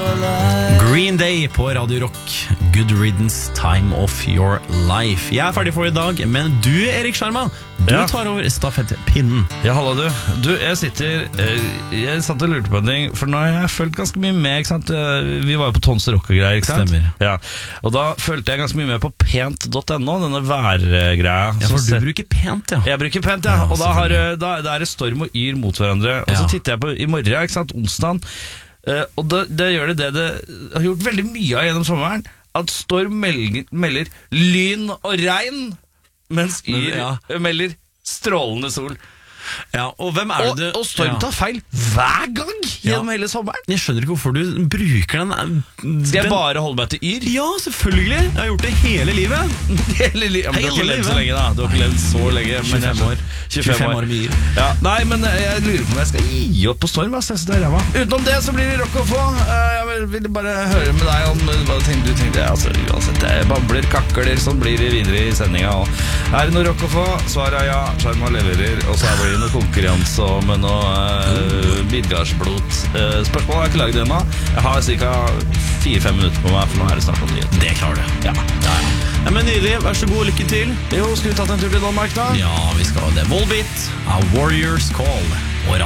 Green Day på Radio Rock. Good riddance, time of your life. Jeg ferdig for i dag, men du, Erik Sjarma, du tar over stafettpinnen. Ja, hallo du. Jeg satt og lurte på en ting, for nå har jeg følt ganske mye med, ikke sant? Vi var jo på Tons Rock og greier, ikke sant? Stemmer. Ja. Og da følte jeg ganske mye med på pent.no, denne værgreia. Ja, for du bruker pent, ja. Jeg bruker pent, ja. Og da er det storm og yr mot hverandre. Og så titter jeg på i morgen, ikke sant, onsdagen. Og det gjør det har gjort veldig mye av gjennom sommeren, at storm melder lyn og regn, mens yr melder strålende sol. Ja, og hvem er det og storm tar feil hver gang gjennom hele sommeren. Jeg skjønner ikke hvorfor du bruker den. Skal jeg bare holde meg til yr? Ja, selvfølgelig. Jeg har gjort det hele livet. Hele livet. Men du har ikke levd så lenge, da. Du har ikke levd så lenge. 25 år. 25 år med yr. Ja, nei, men jeg lurer på om jeg skal gi opp på storm. Utenom det så blir det rock å få. Jeg vil bare høre med deg om hva du tenkte. Altså, uansett, babler, kakler, sånn blir det videre i sendinga. Er det noe rock å få? Svaret er ja. Sjarma leverer. Og så blir det noe konkurranse med noe midgardsblot. Spørsmålet har jeg ikke laget ennå. Jeg har ca. 4-5 minutter på meg, for nå er det snart om nyheten. Det klarer du. Ja, men nydelig, vær så god, lykke til. Jo, skal vi tatt en tur til Danmark da? Ja, vi skal ha det. Volbeat, A Warrior's Call.